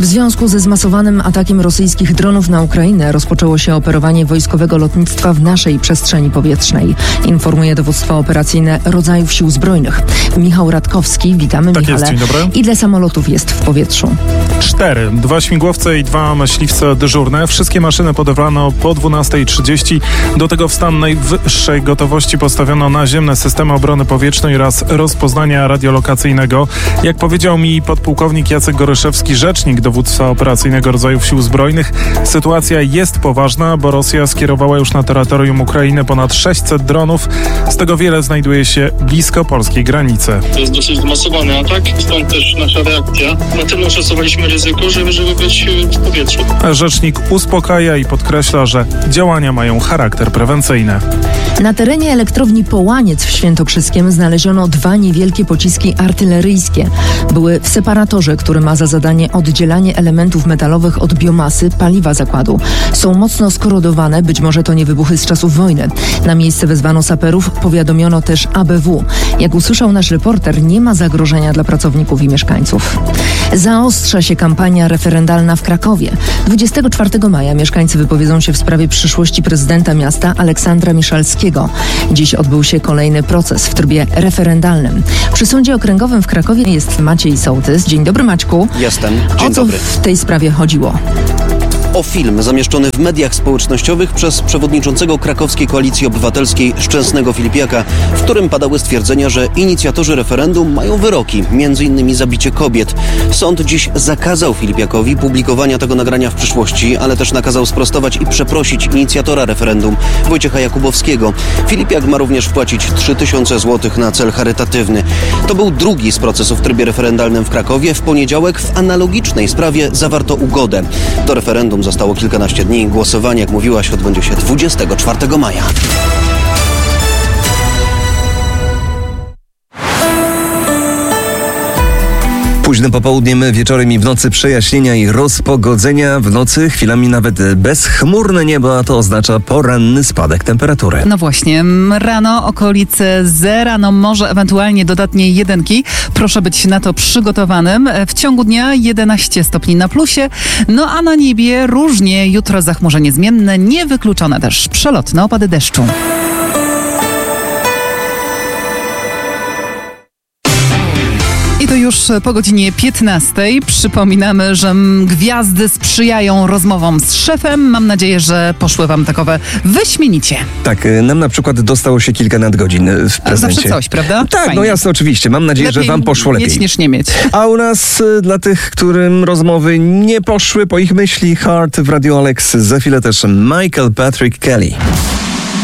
W związku ze zmasowanym atakiem rosyjskich dronów na Ukrainę rozpoczęło się operowanie wojskowego lotnictwa w naszej przestrzeni powietrznej. Informuje dowództwo operacyjne rodzajów sił zbrojnych. Michał Radkowski, witamy Tak Michale. jest, dzień dobry. Ile samolotów jest w powietrzu? 4. 2 śmigłowce i 2 myśliwce dyżurne. Wszystkie maszyny podawano po 12:30. Do tego w stan najwyższej gotowości postawiono naziemne systemy obrony powietrznej oraz rozpoznania radiolokacyjnego. Jak powiedział mi podpułkownik Jacek Goryszewski, rzecznik dowództwa operacyjnego rodzajów sił zbrojnych, sytuacja jest poważna, bo Rosja skierowała już na terytorium Ukrainy ponad 600 dronów. Z tego wiele znajduje się blisko polskiej granicy. To jest dosyć zmasowany atak, stąd też nasza reakcja. Dlatego szacowaliśmy ryzyko, żeby być w powietrzu. Rzecznik uspokaja i podkreśla, że działania mają charakter prewencyjny. Na terenie elektrowni Połaniec w Świętokrzyskiem znaleziono 2 niewielkie pociski artyleryjskie. Były w separatorze, który ma za zadanie oddzielanie elementów metalowych od biomasy paliwa zakładu. Są mocno skorodowane, być może to nie wybuchy z czasów wojny. Na miejsce wezwano saperów, powiadomiono też ABW. Jak usłyszał nasz reporter, nie ma zagrożenia dla pracowników i mieszkańców. Zaostrza się kampania referendalna w Krakowie. 24 maja mieszkańcy wypowiedzą się w sprawie przyszłości prezydenta miasta Aleksandra Miszalskiego. Dziś odbył się kolejny proces w trybie referendalnym. Przy Sądzie Okręgowym w Krakowie jest Maciej Sołtys. Dzień dobry, Maćku. Jestem. O Dzień co dobry. w tej sprawie chodziło? O film zamieszczony w mediach społecznościowych przez przewodniczącego Krakowskiej Koalicji Obywatelskiej Szczęsnego Filipiaka, w którym padały stwierdzenia, że inicjatorzy referendum mają wyroki, m.in. zabicie kobiet. Sąd dziś zakazał Filipiakowi publikowania tego nagrania w przyszłości, ale też nakazał sprostować i przeprosić inicjatora referendum, Wojciecha Jakubowskiego. Filipiak ma również wpłacić 3000 zł na cel charytatywny. To był drugi z procesów w trybie referendalnym w Krakowie. W poniedziałek w analogicznej sprawie zawarto ugodę. Do referendum zostało kilkanaście dni. Głosowanie, jak mówiłaś, odbędzie się 24 maja. Późnym popołudniem, wieczorem i w nocy przejaśnienia i rozpogodzenia. W nocy chwilami nawet bezchmurne niebo, a to oznacza poranny spadek temperatury. No właśnie, rano okolice zera, no może ewentualnie dodatnie 1. Proszę być na to przygotowanym. W ciągu dnia 11 stopni na plusie, no a na niebie różnie. Jutro zachmurzenie zmienne, niewykluczone też przelotne opady deszczu. I to już po godzinie 15. Przypominamy, że gwiazdy sprzyjają rozmowom z szefem. Mam nadzieję, że poszły wam takowe wyśmienicie. Tak, nam na przykład dostało się kilka nadgodzin w prezencie. Zawsze coś, prawda? Tak, Fajnie. No jasne, oczywiście. Mam nadzieję, Lepiej że wam poszło lepiej. mieć niż nie mieć. A u nas, dla tych, którym rozmowy nie poszły po ich myśli, Heart w Radio Alex, za chwilę też Michael Patrick Kelly.